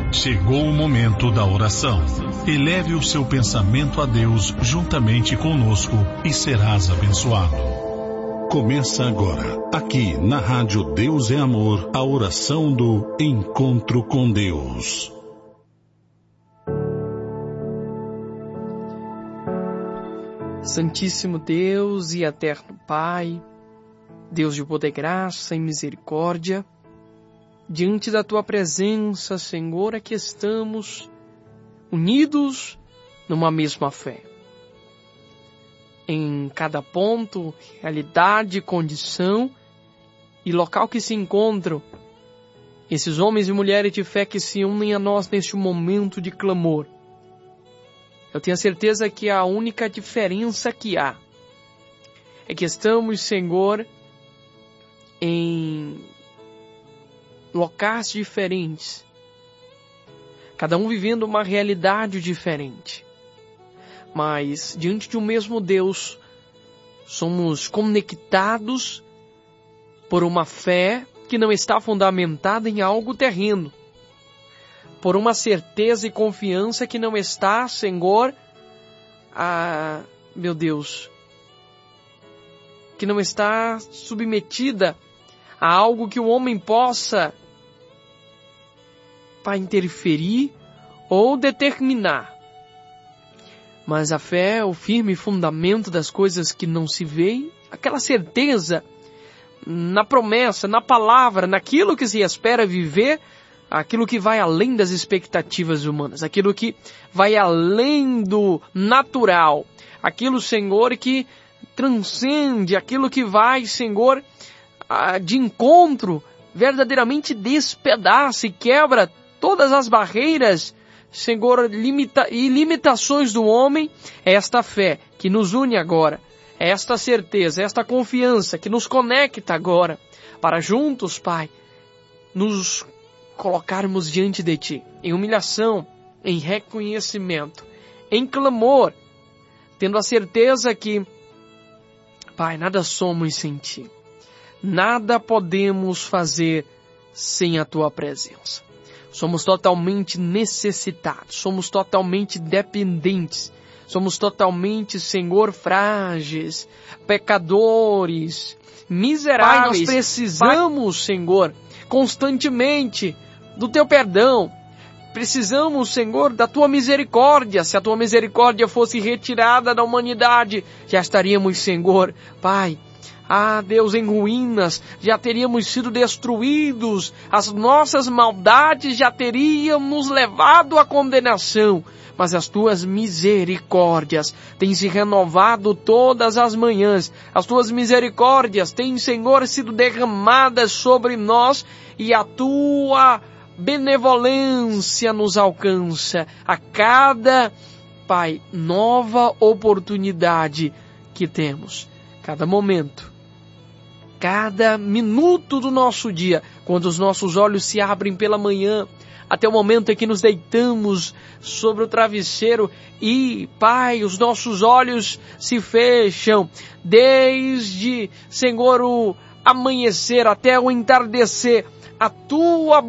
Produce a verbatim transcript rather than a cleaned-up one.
Chegou o momento da oração. Eleve o seu pensamento a Deus juntamente conosco e serás abençoado. Começa agora, aqui na Rádio Deus é Amor, a oração do Encontro com Deus. Santíssimo Deus e eterno Pai, Deus de poder, graça e misericórdia, diante da Tua presença, Senhor, aqui estamos unidos numa mesma fé. Em cada ponto, realidade, condição e local que se encontram, esses homens e mulheres de fé que se unem a nós neste momento de clamor. Eu tenho a certeza que a única diferença que há é que estamos, Senhor, em locais diferentes, cada um vivendo uma realidade diferente, mas diante de um mesmo Deus, somos conectados por uma fé que não está fundamentada em algo terreno, por uma certeza e confiança que não está, Senhor, a, meu Deus, que não está submetida a algo que o homem possa para interferir ou determinar. Mas a fé é o firme fundamento das coisas que não se veem, aquela certeza na promessa, na palavra, naquilo que se espera viver, aquilo que vai além das expectativas humanas, aquilo que vai além do natural, aquilo, Senhor, que transcende, aquilo que vai, Senhor, de encontro, verdadeiramente despedaça e quebra todas as barreiras, Senhor, limita, e limitações do homem. É esta fé que nos une agora, é esta certeza, é esta confiança que nos conecta agora, para juntos, Pai, nos colocarmos diante de Ti, em humilhação, em reconhecimento, em clamor, tendo a certeza que, Pai, nada somos sem Ti. Nada podemos fazer sem a Tua presença. Somos totalmente necessitados, somos totalmente dependentes, somos totalmente, Senhor, frágeis, pecadores, miseráveis. Pai, nós precisamos, Pai, Senhor, constantemente do Teu perdão. Precisamos, Senhor, da Tua misericórdia. Se a Tua misericórdia fosse retirada da humanidade, já estaríamos, Senhor, Pai, ah, Deus, em ruínas, já teríamos sido destruídos, as nossas maldades já teriam nos levado à condenação, mas as Tuas misericórdias têm se renovado todas as manhãs, as Tuas misericórdias têm, Senhor, sido derramadas sobre nós e a Tua benevolência nos alcança a cada, Pai, nova oportunidade que temos, cada momento, cada minuto do nosso dia, quando os nossos olhos se abrem pela manhã, até o momento em que nos deitamos sobre o travesseiro e, Pai, os nossos olhos se fecham, desde, Senhor, o amanhecer até o entardecer, a Tua